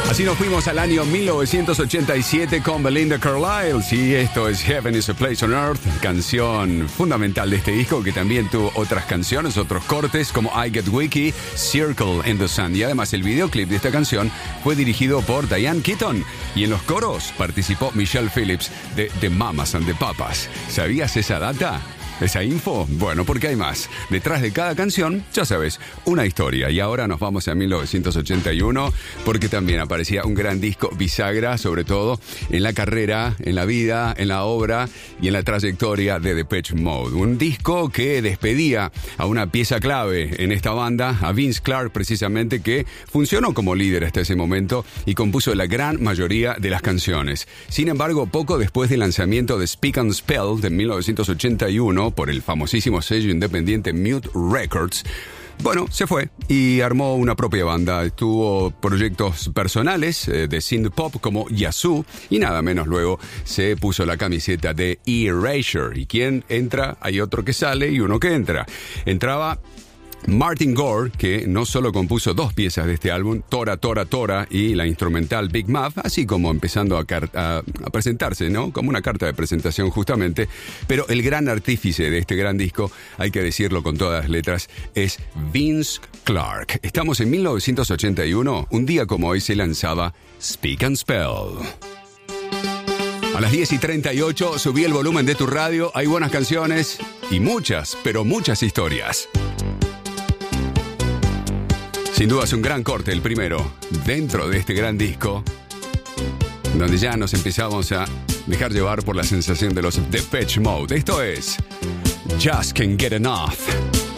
Así nos fuimos al año 1987 con Belinda Carlisle. Sí, esto es Heaven is a Place on Earth, canción fundamental de este disco que también tuvo otras canciones, otros cortes como I Get Wiki, Circle in the Sun. Y además el videoclip de esta canción fue dirigido por Diane Keaton. Y en los coros participó Michelle Phillips de The Mamas and the Papas. ¿Sabías esa data? ¿Esa info? Bueno, porque hay más. Detrás de cada canción, ya sabes, una historia. Y ahora nos vamos a 1981, porque también aparecía un gran disco bisagra, sobre todo en la carrera, en la vida, en la obra y en la trayectoria de Depeche Mode. Un disco que despedía a una pieza clave en esta banda, a Vince Clarke precisamente, que funcionó como líder hasta ese momento y compuso la gran mayoría de las canciones. Sin embargo, poco después del lanzamiento de Speak and Spell de 1981, por el famosísimo sello independiente Mute Records, bueno, se fue y armó una propia banda. Tuvo proyectos personales de synth pop como Yazoo y nada menos luego se puso la camiseta de Erasure. ¿Y quién entra? Hay otro que sale y uno que entra. Entraba Martin Gore, que no solo compuso dos piezas de este álbum, Tora, Tora, Tora y la instrumental Big Muff, así como empezando a presentarse, ¿no? Como una carta de presentación justamente, pero el gran artífice de este gran disco, hay que decirlo con todas las letras, es Vince Clarke. Estamos en 1981, un día como hoy se lanzaba Speak and Spell. A las 10:38 subí el volumen de tu radio, hay buenas canciones y muchas, pero muchas historias. Sin duda es un gran corte, el primero, dentro de este gran disco, donde ya nos empezamos a dejar llevar por la sensación de los Depeche Mode. Esto es Just Can't Get Enough.